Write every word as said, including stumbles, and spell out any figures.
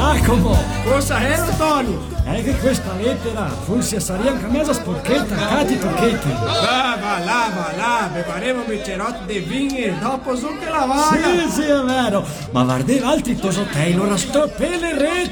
Giacomo! Cosa è, Antonio? È che questa lettera forse sarebbe anche mezza sporchetta, cati tocchetti. Lava, lava, lava, bevaremo un bicchierotto di vino e dopo su che la vaga. Sì, sì, è vero, ma guarda altri tosotei, non sto per le reti.